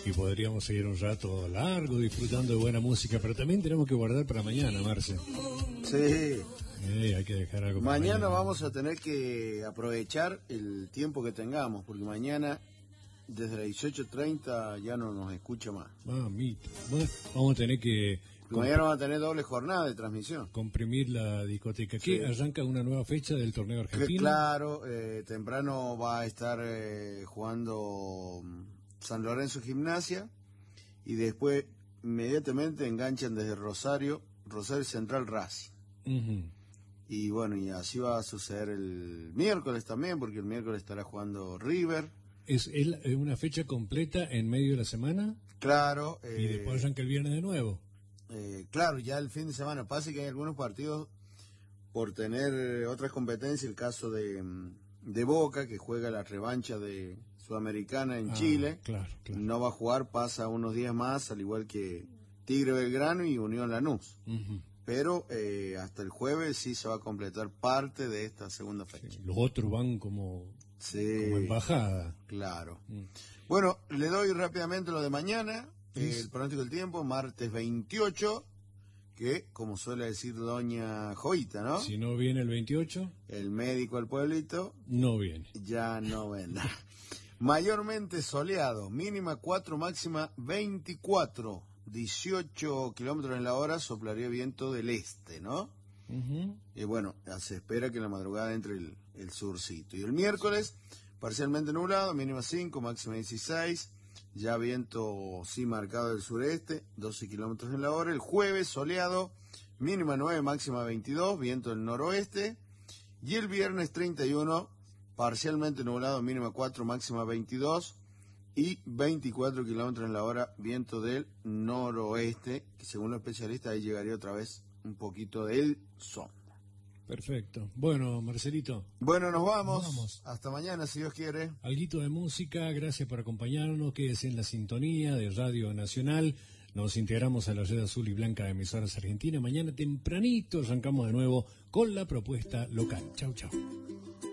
y podríamos seguir un rato largo disfrutando de buena música, pero también tenemos que guardar para mañana, Marce. Sí. Hay que dejar algo para Mañana vamos a tener que aprovechar el tiempo que tengamos, porque mañana desde las 18:30 ya no nos escucha más. Mamita. Bueno, vamos a tener que mañana vamos a tener doble jornada de transmisión. Comprimir la discoteca. ¿Qué? Sí. Arranca una nueva fecha del torneo argentino. Claro, temprano va a estar jugando San Lorenzo Gimnasia y después inmediatamente enganchan desde Rosario Central Racing. Uh-huh. Y bueno, y así va a suceder el miércoles también, porque el miércoles estará jugando River. ¿Es una fecha completa en medio de la semana? Claro. Y después arranca el viernes de nuevo. Claro, ya el fin de semana. Pasa que hay algunos partidos por tener otras competencias, el caso de Boca, que juega la revancha de Sudamericana en Chile. Claro. No va a jugar, pasa unos días más, al igual que Tigre Belgrano y Unión Lanús. Uh-huh. Pero hasta el jueves sí se va a completar parte de esta segunda fecha. Sí, los otros van como embajada. Claro. Bueno, le doy rápidamente lo de mañana, el pronóstico del tiempo, martes 28, que como suele decir doña Joita, ¿no? Si no viene el 28, el médico del pueblito no viene. Ya no vendrá. Mayormente soleado, mínima 4, máxima 24. 18 kilómetros en la hora, soplaría viento del este, ¿no? Uh-huh. Y bueno, se espera que en la madrugada entre el surcito. Y el miércoles, parcialmente nublado, mínima 5, máxima 16, ya viento sí marcado del sureste, 12 kilómetros en la hora. El jueves, soleado, mínima 9, máxima 22, viento del noroeste. Y el viernes 31, parcialmente nublado, mínima 4, máxima 22, y 24 kilómetros en la hora, viento del noroeste, que según los especialistas ahí llegaría otra vez un poquito del sol. Perfecto. Bueno, Marcelito. Bueno, nos vamos. Hasta mañana, si Dios quiere. Alguito de música, gracias por acompañarnos, quédese en la sintonía de Radio Nacional. Nos integramos a la red azul y blanca de emisoras argentinas. Mañana tempranito arrancamos de nuevo con la propuesta local. Chau, chau.